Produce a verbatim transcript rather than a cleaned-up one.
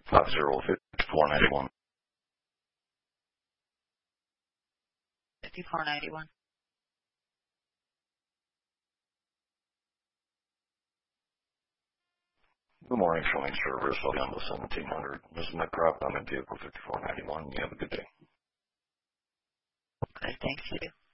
five zero five four nine one. fifty-four ninety-one. Good morning, showing service on the seventeen hundred. This is my crop. I'm in vehicle fifty-four ninety-one. You have a good day. Okay, thanks you.